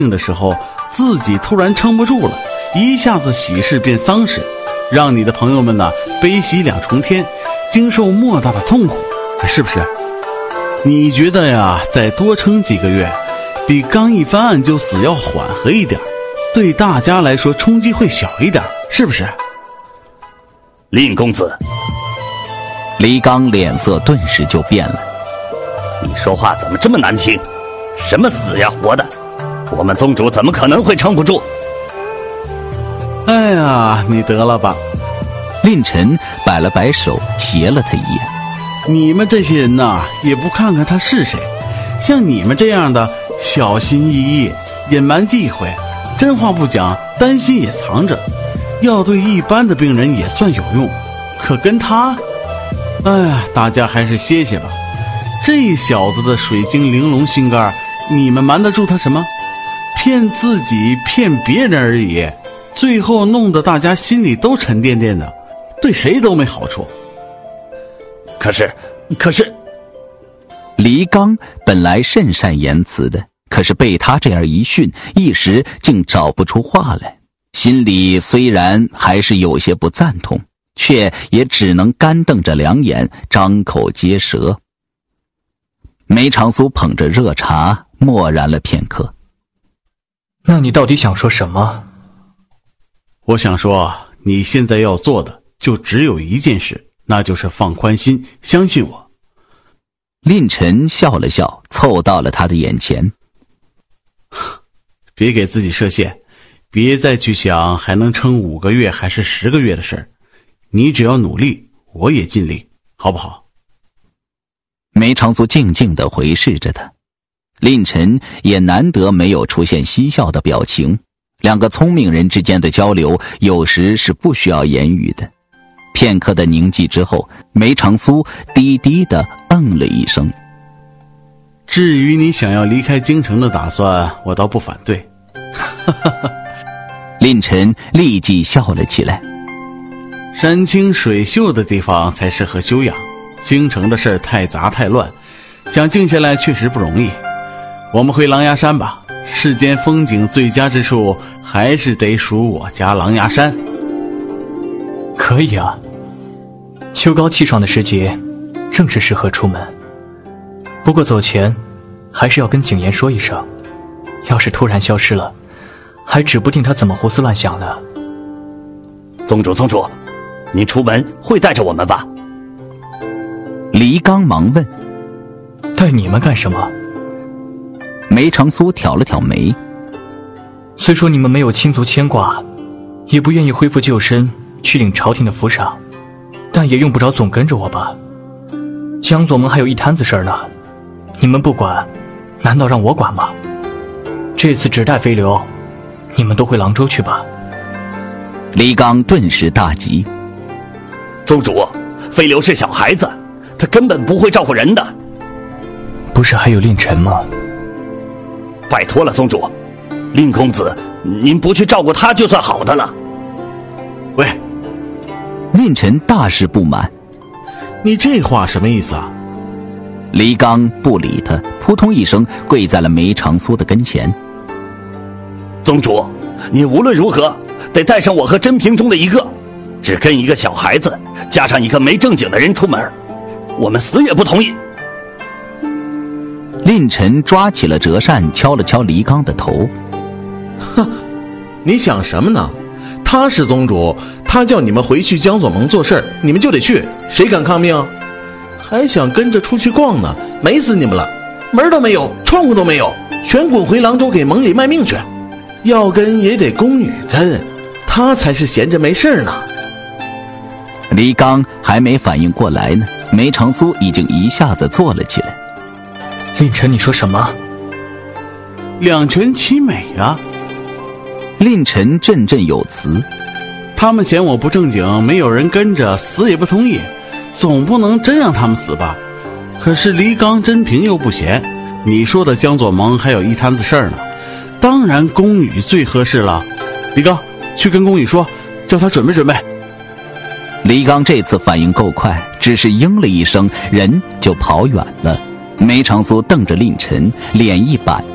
的时候，自己突然撑不住了，一下子喜事变丧事，让你的朋友们呢悲喜两重天，经受莫大的痛苦，是不是？你觉得呀，再多撑几个月，比刚一翻案就死要缓和一点，对大家来说冲击会小一点，是不是？ 令公子， 黎刚脸色顿时就变了。 你说话怎么这么难听？什么死呀活的，我们宗主怎么可能会撑不住？ 哎呀，你得了吧。 令臣摆了摆手，斜了他一眼。 你们这些人呐，也不看看他是谁，像你们这样的小心翼翼、隐瞒忌讳，真话不讲，担心也藏着，要对一般的病人也算有用，可跟他，哎呀，大家还是歇歇吧。这小子的水晶玲珑心肝，你们瞒得住他什么？骗自己骗别人而已，最后弄得大家心里都沉甸甸的，对谁都没好处。 可是黎刚本来甚善言辞的，可是被他这样一训，一时竟找不出话来，心里虽然还是有些不赞同，却也只能干瞪着两眼，张口结舌。梅长苏捧着热茶默然了片刻。 那你到底想说什么？ 我想说，你现在要做的就只有一件事，那就是放宽心，相信我。 令臣笑了笑，凑到了他的眼前。 别给自己设限，别再去想还能撑5个月还是10个月的事儿，你只要努力，我也尽力，好不好？ 梅长苏静静地回视着他，令臣也难得没有出现嬉笑的表情。两个聪明人之间的交流，有时是不需要言语的。片刻的凝寂之后，梅长苏低低地了一声。 至于你想要离开京城的打算，我倒不反对。 令臣立即笑了起来。 山清水秀的地方才适合休养，京城的事儿太杂太乱，想静下来确实不容易。我们回狼牙山吧，世间风景最佳之处，还是得数我家狼牙山。 可以啊，秋高气爽的时节，正是适合出门。不过走前，还是要跟景言说一声，要是突然消失了，还指不定他怎么胡思乱想呢。 宗主，您出门会带着我们吧？ 黎刚忙问。 带你们干什么？ 梅长苏挑了挑眉。 虽说你们没有亲族牵挂，也不愿意恢复旧身去领朝廷的抚赏，但也用不着总跟着我吧。江左盟还有一摊子事儿呢，你们不管，难道让我管吗？这次只带飞流，你们都回廊州去吧。 黎刚顿时大急。 宗主，飞流是小孩子，他根本不会照顾人的。 不是还有令臣吗？ 拜托了，宗主，令公子，您不去照顾他就算好的了。 喂， 令臣大是不满。 你这话什么意思啊？ 黎刚不理他，扑通一声跪在了梅长苏的跟前。 宗主，你无论如何得带上我和甄平中的一个，只跟一个小孩子加上一个没正经的人出门，我们死也不同意。 令臣抓起了折扇，敲了敲黎刚的头。 哼，你想什么呢？他是宗主，他叫你们回去江左盟做事，你们就得去，谁敢抗命？还想跟着出去逛呢？美死你们了，门都没有，窗户都没有，全滚回廊州给盟里卖命去。要跟也得宫女跟，他才是闲着没事呢。 黎刚还没反应过来呢，梅长苏已经一下子坐了起来。 令臣，你说什么？ 两全其美啊！ 令臣振振有词。 他们嫌我不正经，没有人跟着，死也不同意，总不能真让他们死吧？可是黎刚、甄平又不嫌，你说的江左盟还有一摊子事儿呢，当然宫女最合适了。黎刚，去跟宫女说，叫他准备准备。 黎刚这次反应够快，只是应了一声，人就跑远了。梅长苏瞪着令臣，脸一板，